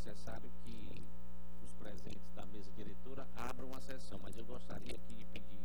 necessário que os presentes da mesa diretora abram a sessão, mas eu gostaria aqui de pedir